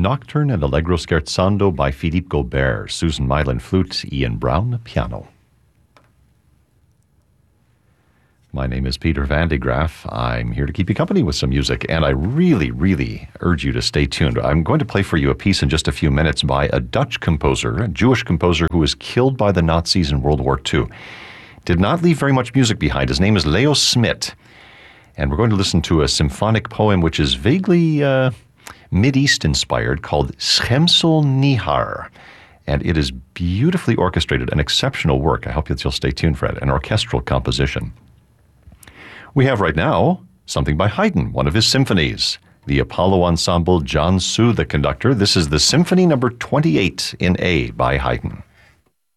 Nocturne and Allegro Scherzando by Philippe Gobert, Susan Mylan flute, Ian Brown piano. My name is Peter Van de Graaf. I'm here to keep you company with some music, and I really, really urge you to stay tuned. I'm going to play for you a piece in just a few minutes by a Dutch composer, a Jewish composer who was killed by the Nazis in World War II. Did not leave very much music behind. His name is Leo Smit, and we're going to listen to a symphonic poem which is vaguely Mideast inspired called Schemsel Nihar. And it is beautifully orchestrated, an exceptional work. I hope that you'll stay tuned for it, an orchestral composition. We have right now something by Haydn, one of his symphonies. The Apollo Ensemble, John Suh, the conductor. This is the Symphony number 28 in A by Haydn.